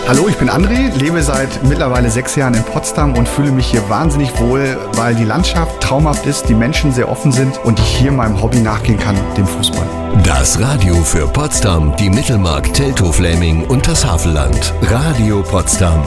Hallo, ich bin André, lebe seit mittlerweile 6 Jahren in Potsdam und fühle mich hier wahnsinnig wohl, weil die Landschaft traumhaft ist, die Menschen sehr offen sind und ich hier meinem Hobby nachgehen kann, dem Fußball. Das Radio für Potsdam, die Mittelmark, Teltow-Fläming und das Havelland. Radio Potsdam.